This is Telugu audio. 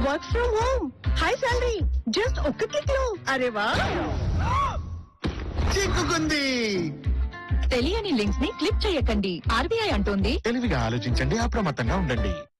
Work from home, high salary, just ఒక్క క్లిక్ లో. అరే వా, చిక్కుకుంది. తెలియని లింక్స్ ని క్లిక్ చేయకండి. ఆర్బీఐ అంటోంది తెలివిగా ఆలోచించండి, అప్రమత్తంగా ఉండండి.